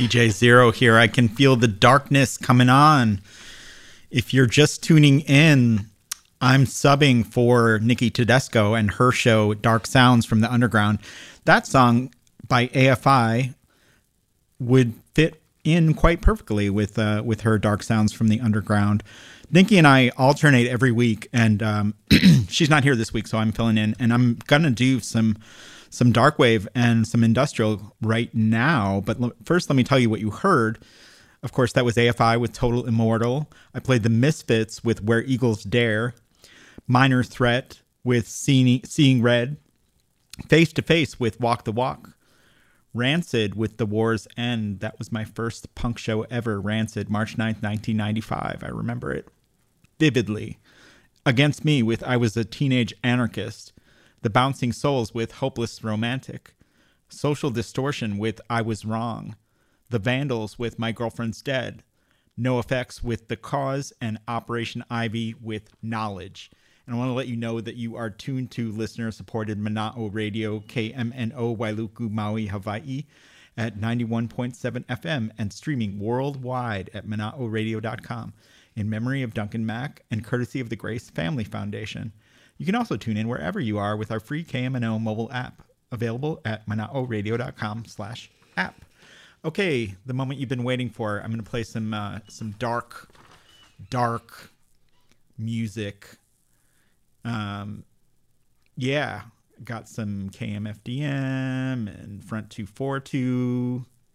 DJ Zero here. I can feel the darkness coming on. If you're just tuning in, I'm subbing for Nikki Tedesco and her show Dark Sounds from the Underground. That song by AFI would fit in quite perfectly with her Dark Sounds from the Underground. Nikki and I alternate every week, and she's not here this week, so I'm filling in, and I'm gonna do some dark wave and some industrial right now. But first, let me tell you what you heard. Of course, that was AFI with Total Immortal. I played the Misfits with Where Eagles Dare, Minor Threat with Seeing Red, Face to Face with Walk the Walk, Rancid with The War's End. That was my first punk show ever, Rancid, March 9th, 1995. I remember it vividly. Against Me with I Was a Teenage Anarchist, The Bouncing Souls with Hopeless Romantic, Social Distortion with I Was Wrong, The Vandals with My Girlfriend's Dead, No Effects with The Cause, and Operation Ivy with Knowledge. And I want to let you know that you are tuned to listener-supported Mana'o Radio, KMNO, Wailuku, Maui, Hawaii, at 91.7 FM and streaming worldwide at mana'oradio.com in memory of Duncan Mack and courtesy of the Grace Family Foundation. You can also tune in wherever you are with our free KMNO mobile app, available at mana'oradio.com/app. Okay, the moment you've been waiting for. I'm going to play some dark music. Got some KMFDM and Front 242